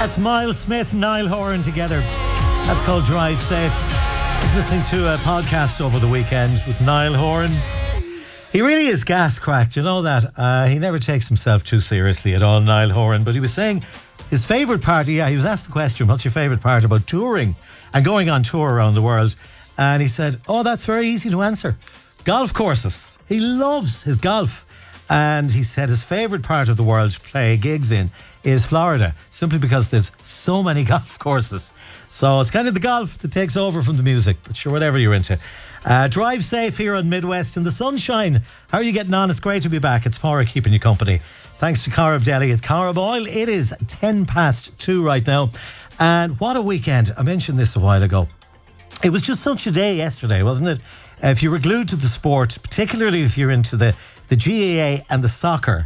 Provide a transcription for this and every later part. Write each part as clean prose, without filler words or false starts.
That's Miles Smith, Niall Horan together. That's called Drive Safe. I was listening to a podcast over the weekend with Niall Horan. He really is gas cracked, you know that. He never takes himself too seriously at all, Niall Horan. But he was saying his favourite part, he was asked the question, what's your favourite part about touring and going on tour around the world? And he said, oh, that's very easy to answer. Golf courses. He loves his golf. And he said his favourite part of the world to play gigs in is Florida, simply because there's so many golf courses. So it's kind of the golf that takes over from the music, but sure, whatever you're into. Drive safe here on Midwest in the sunshine. How are you getting on? It's great to be back. It's Paura keeping you company. Thanks to Corrib Deli at Corrib Oil. It is 2:10 right now. And what a weekend. I mentioned this a while ago. It was just such a day yesterday, wasn't it? If you were glued to the sport, particularly if you're into the GAA and the soccer.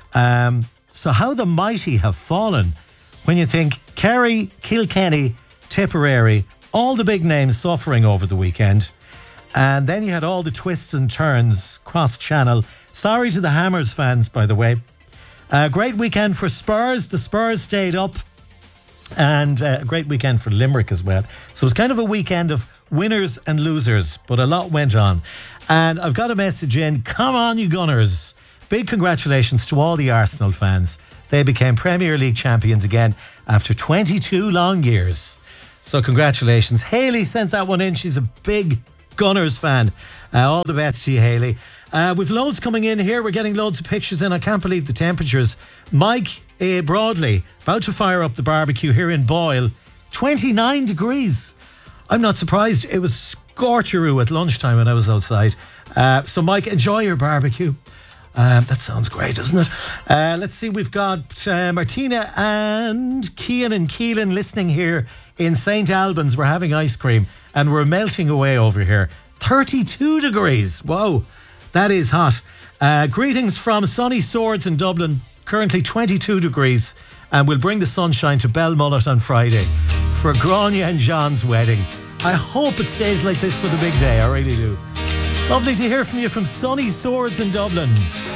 So how the mighty have fallen when you think Kerry, Kilkenny, Tipperary, all the big names suffering over the weekend. And then you had all the twists and turns cross-channel. Sorry to the Hammers fans, by the way. Great weekend for Spurs. The Spurs stayed up. And a great weekend for Limerick as well. So it was kind of a weekend of winners and losers, but a lot went on. And I've got a message in. Come on, you Gunners. Big congratulations to all the Arsenal fans. They became Premier League champions again after 22 long years. So congratulations. Hayley sent that one in. She's a big Gunners fan. All the best to you, Hayley. We've loads coming in here. We're getting loads of pictures in. I can't believe the temperatures. Mike Broadley, about to fire up the barbecue here in Boyle. 29 degrees. I'm not surprised. It was scorcheroo at lunchtime when I was outside. So Mike, enjoy your barbecue. That sounds great, doesn't it? Let's see, we've got Martina and Cian and Keelan listening here in St. Albans. We're having ice cream and we're melting away over here. 32 degrees. Wow, that is hot. Greetings from sunny Swords in Dublin. Currently 22 degrees. And we'll bring the sunshine to Belmullet on Friday for Grania and John's wedding. I hope it stays like this for the big day. I really do. Lovely to hear from you from sunny Swords in Dublin.